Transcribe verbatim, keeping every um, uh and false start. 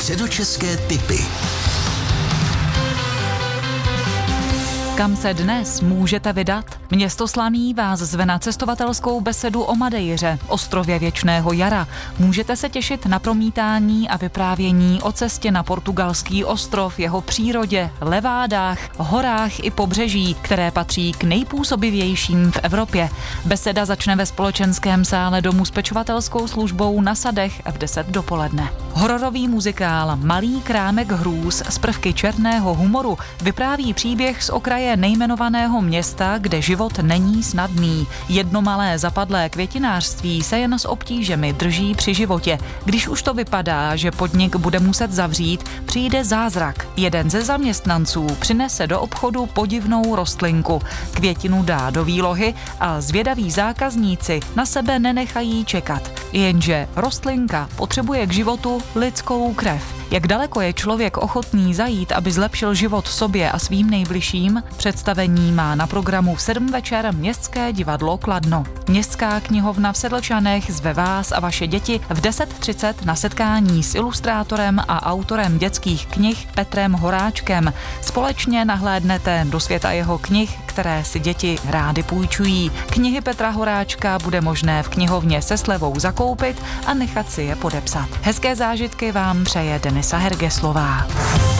Středočeské tipy. Kam se dnes můžete vydat? Město Slaný vás zve na cestovatelskou besedu o Madeiře, ostrově věčného jara. Můžete se těšit na promítání a vyprávění o cestě na portugalský ostrov, jeho přírodě, levádách, horách i pobřeží, které patří k nejpůsobivějším v Evropě. Beseda začne ve společenském sále domu s pečovatelskou službou na Sadech v deset dopoledne. Hororový muzikál Malý krámek hrůz z prvky černého humoru vypráví příběh z okraje nejmenovaného města, kde život není snadný. Jedno malé zapadlé květinářství se jen s obtížemi drží při životě. Když už to vypadá, že podnik bude muset zavřít, přijde zázrak. Jeden ze zaměstnanců přinese do obchodu podivnou rostlinku. Květinu dá do výlohy a zvědaví zákazníci na sebe nenechají čekat. Jenže rostlinka potřebuje k životu lidskou krev. Jak daleko je člověk ochotný zajít, aby zlepšil život sobě a svým nejbližším? Představení má na programu v sedm večer Městské divadlo Kladno. Městská knihovna v Sedlčanech zve vás a vaše děti v deset třicet na setkání s ilustrátorem a autorem dětských knih Petrem Horáčkem. Společně nahlédnete do světa jeho knih, které si děti rády půjčují. Knihy Petra Horáčka bude možné v knihovně se slevou zakoupit a nechat si je podepsat. Hezké zážitky vám přeje Denisa Hergeslová.